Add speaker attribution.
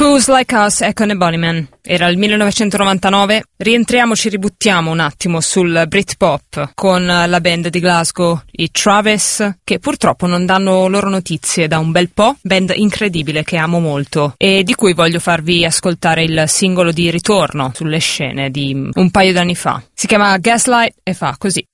Speaker 1: Fools Like Us, ecco Bunnymen. Era il 1999. Rientriamo, ci ributtiamo un attimo sul Britpop con la band di Glasgow, i Travis, che purtroppo non danno loro notizie da un bel po'. Band incredibile che amo molto e di cui voglio farvi ascoltare il singolo di ritorno sulle scene di un paio d'anni fa. Si chiama Gaslight e fa così.